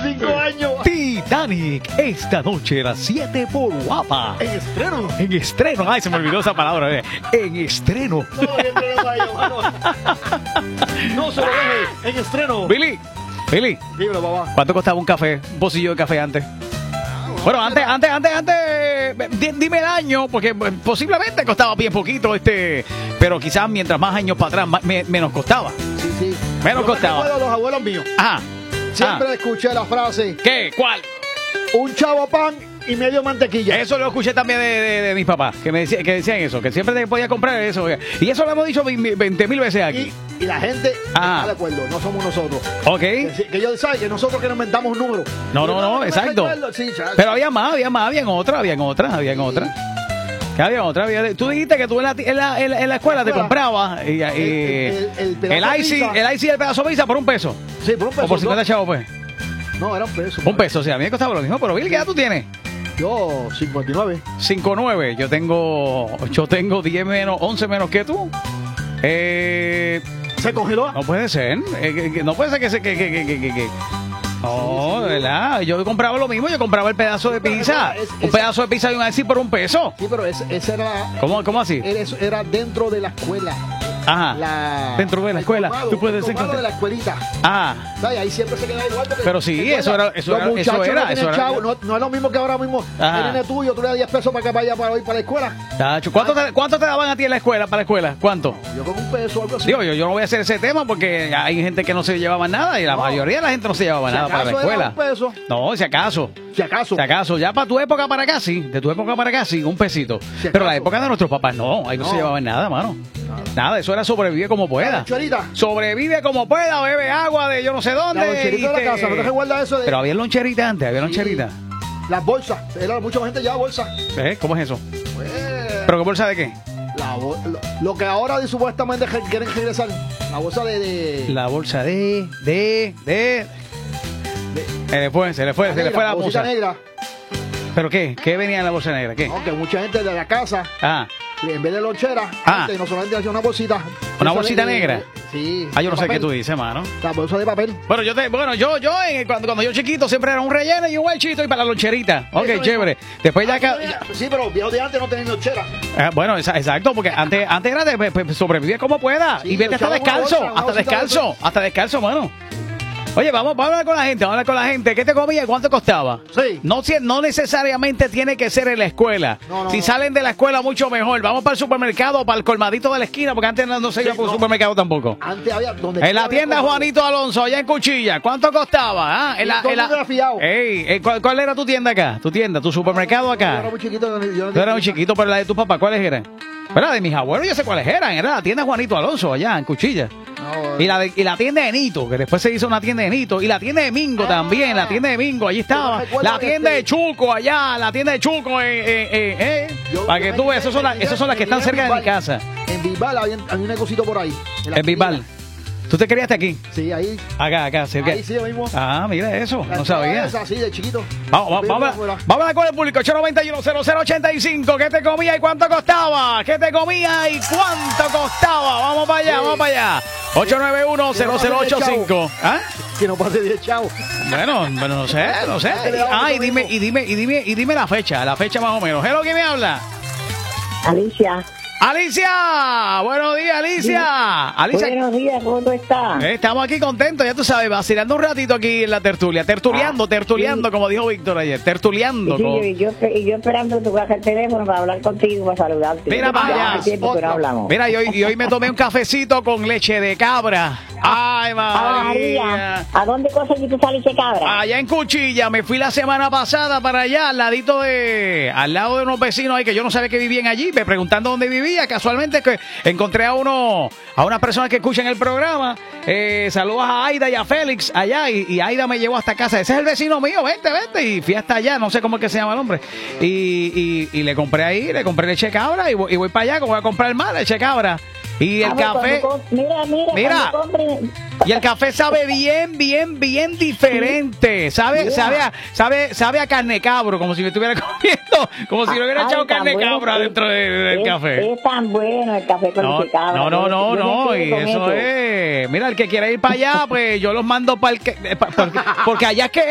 5 años. Titanic, esta noche a las 7 por Guapa. En estreno. En estreno. Ay, se me olvidó esa palabra. En estreno. No, en estreno vaya, mano. No se lo deje. En estreno. Billy. Dímelo, papá. ¿Cuánto costaba un café? Un pocillo de café antes. Bueno, antes, dime el año, porque posiblemente costaba bien poquito, pero quizás mientras más años para atrás, menos costaba. Sí. Menos costaba. Recuerdo los abuelos míos. Ajá. Siempre escuché la frase, ¿Qué? ¿Cuál? un chavo pan y medio mantequilla. Eso lo escuché también de mis papás, que decían eso, que siempre te podía comprar eso. Y eso lo hemos dicho 20,000 veces aquí. Y la gente está de acuerdo, no somos nosotros. Ok. Que ellos saben que nosotros que nos inventamos un número. No, exacto. Sí, pero habían otra. Tú dijiste que tú en la escuela te comprabas el icy y el pedazo de pizza por $1. Sí, por $1. O por 50 chavos, pues. No, era $1. $1, o sea, a mí me costaba lo mismo, pero Bill, ¿qué edad tú tienes? Yo, 59. 5'9", yo tengo 10 menos, 11 menos que tú. ¿Se congeló? No puede ser. No puede ser que no, de verdad. Yo compraba lo mismo, yo compraba el pedazo de pizza. Un pedazo de pizza y un icy por $1. Sí, pero ese era... ¿Cómo así? Era dentro de la escuela. Ajá. Dentro de la escuela. Tú puedes encontrar de la escuelita. Ajá. ¿Sabes? Ahí siempre se queda igual. Pero sí, eso era. Chavo, no es lo mismo que ahora mismo. El nene tuyo, tú le das $10 para que vaya para ir para la escuela. Tacho, ¿cuánto te daban a ti en la escuela, para la escuela? ¿Cuánto? Yo con $1 o algo así. Digo, yo no voy a hacer ese tema porque hay gente que no se llevaba nada y la mayoría de la gente no se llevaba nada para la escuela. $1. No, si acaso. Ya para tu época para acá sí. De tu época para acá sí, $1. Pero la época de nuestros papás no. Ahí no se llevaban nada, mano. Nada, eso era sobrevive como pueda. Sobrevive como pueda, bebe agua de yo no sé dónde. La loncherita de la casa, ¿no te recuerdas eso? Pero había loncherita antes, Las bolsas, mucha gente lleva bolsas. ¿Cómo es eso? Pues, ¿Pero qué bolsa de qué? Lo que ahora supuestamente quieren regresar. La bolsa La bolsa se le fue la bolsa negra. ¿Pero qué? ¿Qué venía en la bolsa negra? ¿Qué? No, que mucha gente de la casa, en vez de lonchera, antes no solamente hacía una bolsita. ¿Una bolsita negra? Sí. Yo no sé qué tú dices, mano. La bolsa de papel. Bueno, cuando yo chiquito siempre era un relleno y un huelchito y para la loncherita. Ok, chévere. Después sí, pero los viejos de antes no tenían lonchera. Bueno, exacto, porque antes era de sobrevivir como pueda. Sí, y vete hasta descalzo, mano. Oye, vamos a hablar con la gente. ¿Qué te comía y cuánto costaba? Sí. No necesariamente tiene que ser en la escuela. Si salen de la escuela, mucho mejor. Vamos para el supermercado o para el colmadito de la esquina, porque antes no se iba por el supermercado tampoco. Antes había... En la tienda Juanito Alonso, allá en Cuchilla. ¿Cuánto costaba? ¿Cuál era tu tienda acá? Tu supermercado acá. Yo era muy chiquito. Tú eras muy chiquito, pero la de tu papá, ¿cuáles eran? Pero la de mis abuelos yo sé cuáles eran. Era la tienda Juanito Alonso, allá en Cuchilla. Y la tienda de Nito, que después se hizo una tienda de Nito. Y la tienda de Mingo también, la tienda de Mingo, allí estaba. La tienda de Chuco allá, para que tú veas, esas son las que están cerca de mi casa. En Bisbal había un negocito por ahí. En Bisbal. ¿Tú te criaste aquí? Sí, ahí. Acá, cerca. Ahí sí, mismo. Mira eso, no sabía. Así de chiquito. Vamos a hablar con el público. 891-0085. ¿Qué te comía y cuánto costaba? Vamos para allá. 891-0085. Que no pase 10 chavos. Bueno, no sé. Y dime la fecha más o menos. Hello, ¿quién me habla? Alicia, buenos días, Alicia. Buenos días, ¿cómo estás? Estamos aquí contentos, ya tú sabes, vacilando un ratito aquí en la tertulia. Tertuleando, como dijo Víctor ayer. Tertuleando. Y yo esperando que tú cojas el teléfono para hablar contigo, para saludarte. Mira para allá. Mira, y hoy me tomé un cafecito con leche de cabra. Ay, María. ¿A dónde conseguiste esa leche de cabra? Allá en Cuchilla. Me fui la semana pasada para allá, al lado de unos vecinos ahí que yo no sabía que vivían allí. Me preguntando dónde vivía. Casualmente que encontré a unas personas que escuchan el programa. Saludos a Aida y a Félix allá. Y Aida me llevó hasta casa. Ese es el vecino mío. Vente. Y fui hasta allá. No sé cómo es que se llama el hombre. Y le compré leche de cabra. Y voy para allá, como voy a comprar más leche de cabra. Y el café, mira, y el café sabe bien diferente. Sabe a carne cabro, como si me estuviera comiendo, como si me hubiera echado carne cabra dentro del café. Es tan bueno el café con leche cabra. No, y eso es. Mira, el que quiera ir para allá, pues yo los mando para porque allá es que